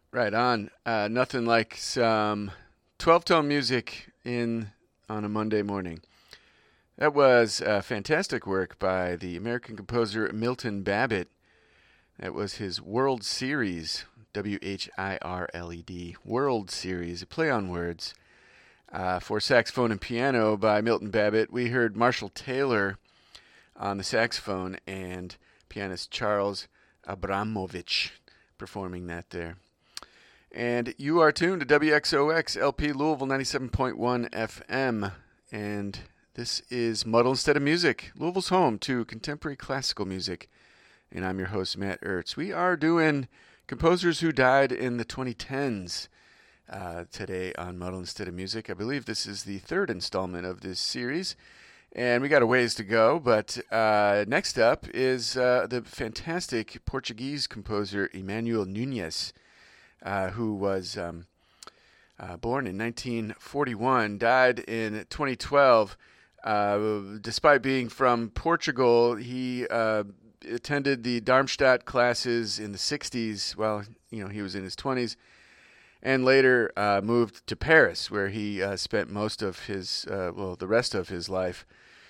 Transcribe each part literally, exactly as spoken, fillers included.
Right on. Uh, nothing like some twelve-tone music in on a Monday morning. That was uh, fantastic work by the American composer Milton Babbitt. That was his World Series, W H I R L E D, World Series, a play on words, uh, for saxophone and piano by Milton Babbitt. We heard Marshall Taylor on the saxophone and pianist Charles Abramovich performing that there. And you are tuned to W X O X L P Louisville ninety-seven point one F M. And this is Muddle Instead of Music, Louisville's home to contemporary classical music. And I'm your host, Matt Ertz. We are doing composers who died in the twenty tens uh, today on Muddle Instead of Music. I believe this is the third installment of this series. And we got a ways to go, but uh, next up is uh, the fantastic Portuguese composer Emmanuel Nunes. Uh, who was um, uh, born in nineteen forty-one, died in twenty twelve. Uh, despite being from Portugal, he uh, attended the Darmstadt classes in the sixties. Well, you know, he was in his twenties, and later uh, moved to Paris, where he uh, spent most of his, uh, well, the rest of his life.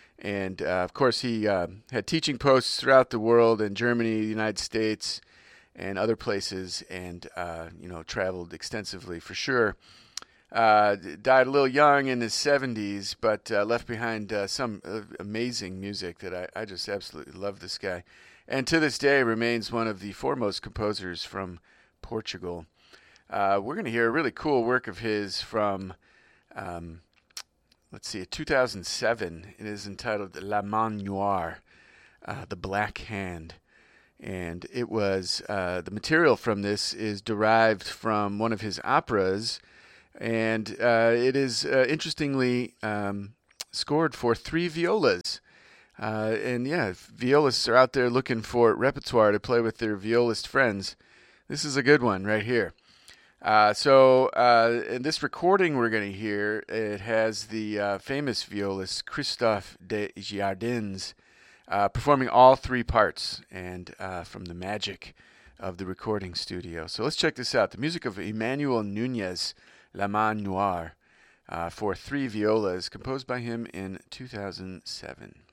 And uh, of course, he uh, had teaching posts throughout the world in Germany, the United States, and other places, and uh, you know, traveled extensively for sure. Uh, died a little young in his seventies, but uh, left behind uh, some uh, amazing music that I, I just absolutely love this guy. And to this day remains one of the foremost composers from Portugal. Uh, we're going to hear a really cool work of his from, um, let's see, two thousand seven. It is entitled La Main Noire, uh, The Black Hand. And it was, uh, the material from this is derived from one of his operas, and uh, it is uh, interestingly um, scored for three violas. Uh, and yeah, if violists are out there looking for repertoire to play with their violist friends, this is a good one right here. Uh, so uh, in this recording we're going to hear, it has the uh, famous violist Christophe Desjardins Uh, performing all three parts, and uh, from the magic of the recording studio. So let's check this out. The music of Emmanuel Nunes, La Main Noire, uh, for three violas, composed by him in two thousand seven.